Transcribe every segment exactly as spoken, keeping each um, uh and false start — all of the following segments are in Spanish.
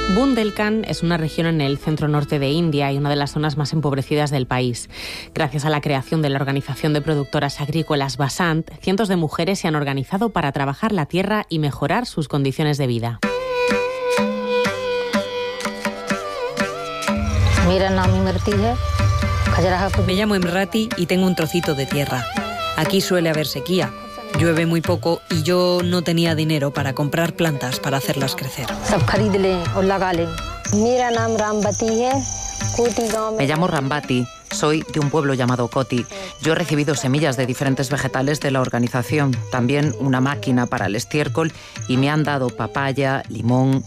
Bundelkhand es una región en el centro-norte de India y una de las zonas más empobrecidas del país. Gracias a la creación de la organización de productoras agrícolas Basant, cientos de mujeres se han organizado para trabajar la tierra y mejorar sus condiciones de vida. Me llamo Emrati y tengo un trocito de tierra. Aquí suele haber sequía. Llueve muy poco y yo no tenía dinero para comprar plantas para hacerlas crecer. Me llamo Rambati, soy de un pueblo llamado Koti. Yo he recibido semillas de diferentes vegetales de la organización, también una máquina para el estiércol y me han dado papaya, limón.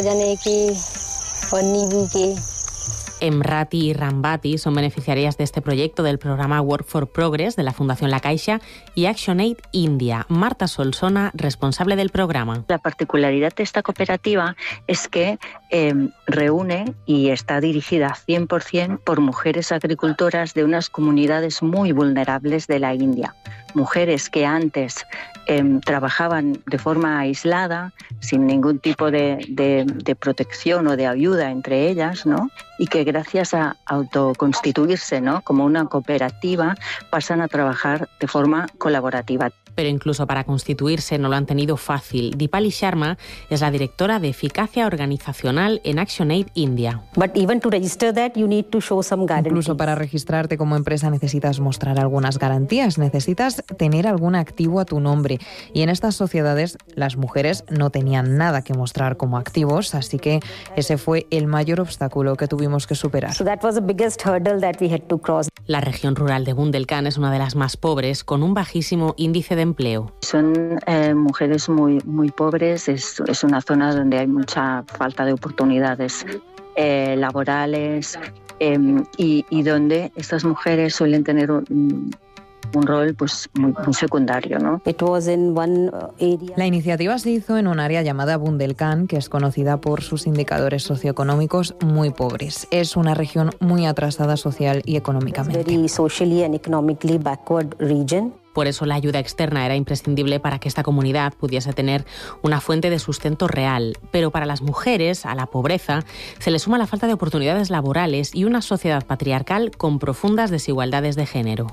Emrati y Rambati son beneficiarias de este proyecto del programa Work for Progress de la Fundación La Caixa y ActionAid India. Marta Solsona, responsable del programa. La particularidad de esta cooperativa es que eh, reúne y está dirigida cien por ciento por mujeres agricultoras de unas comunidades muy vulnerables de la India. Mujeres que antes eh, trabajaban de forma aislada, sin ningún tipo de, de, de protección o de ayuda entre ellas, ¿no? Y que gracias a autoconstituirse, ¿no?, como una cooperativa, pasan a trabajar de forma colaborativa. Pero incluso para constituirse no lo han tenido fácil. Dipali Sharma es la directora de Eficacia Organizacional en ActionAid India. Incluso para registrarte como empresa necesitas mostrar algunas garantías, necesitas tener algún activo a tu nombre. Y en estas sociedades las mujeres no tenían nada que mostrar como activos, así que ese fue el mayor obstáculo que tuvimos que superar. La región rural de Bundelkhand es una de las más pobres, con un bajísimo índice de empleo. Son eh, mujeres muy, muy pobres, es, es una zona donde hay mucha falta de oportunidades eh, laborales eh, y, y donde estas mujeres suelen tener un, un rol pues muy, muy secundario, ¿no? La iniciativa se hizo en un área llamada Bundelkhand, que es conocida por sus indicadores socioeconómicos muy pobres. Es una región muy atrasada social y económicamente. Por eso la ayuda externa era imprescindible para que esta comunidad pudiese tener una fuente de sustento real. Pero para las mujeres, a la pobreza, se le suma la falta de oportunidades laborales y una sociedad patriarcal con profundas desigualdades de género.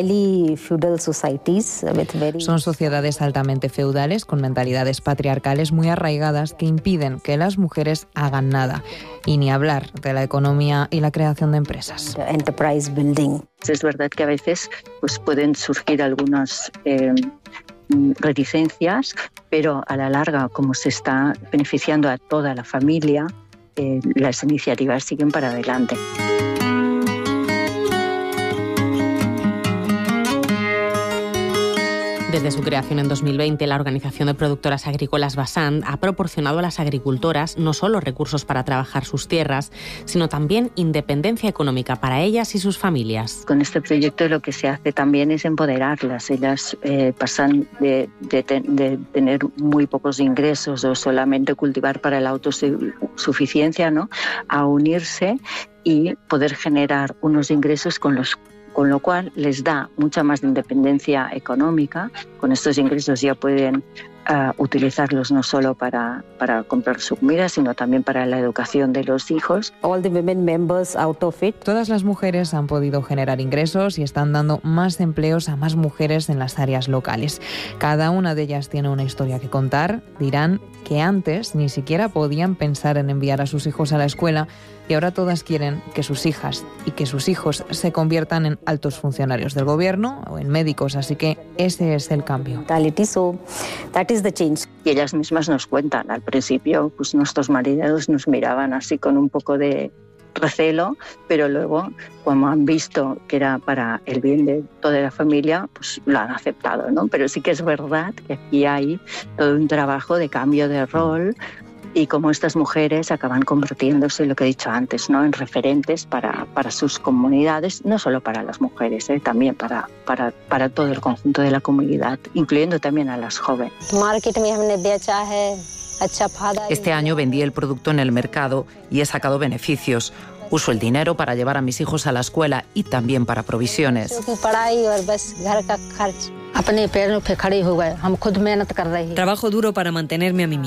Son sociedades altamente feudales, con mentalidades patriarcales muy arraigadas que impiden que las mujeres hagan nada. Y ni hablar de la economía y la creación de empresas. Es verdad que a veces pues, pueden surgir algunas eh, reticencias, pero a la larga, como se está beneficiando a toda la familia, eh, las iniciativas siguen para adelante. Desde su creación en dos mil veinte, la Organización de Productoras Agrícolas Basant ha proporcionado a las agricultoras no solo recursos para trabajar sus tierras, sino también independencia económica para ellas y sus familias. Con este proyecto lo que se hace también es empoderarlas. Ellas eh, pasan de, de, de tener muy pocos ingresos o solamente cultivar para la autosuficiencia, ¿no?, a unirse y poder generar unos ingresos con los con lo cual les da mucha más independencia económica. Con estos ingresos ya pueden uh, utilizarlos no solo para, para comprar su comida, sino también para la educación de los hijos. Todas las mujeres han podido generar ingresos y están dando más empleos a más mujeres en las áreas locales. Cada una de ellas tiene una historia que contar. Dirán que antes ni siquiera podían pensar en enviar a sus hijos a la escuela y ahora todas quieren que sus hijas y que sus hijos se conviertan en altos funcionarios del gobierno o en médicos, así que ese es el cambio. Y ellas mismas nos cuentan, al principio pues nuestros maridos nos miraban así con un poco de recelo, pero luego, como han visto que era para el bien de toda la familia, pues lo han aceptado, ¿no? Pero sí que es verdad que aquí hay todo un trabajo de cambio de rol y cómo estas mujeres acaban convirtiéndose, lo que he dicho antes, ¿no?, en referentes para, para sus comunidades, no solo para las mujeres, ¿eh? también para, para, para todo el conjunto de la comunidad, incluyendo también a las jóvenes. Este año vendí el producto en el mercado y he sacado beneficios. Uso el dinero para llevar a mis hijos a la escuela y también para provisiones. Trabajo duro para mantenerme a mí misma.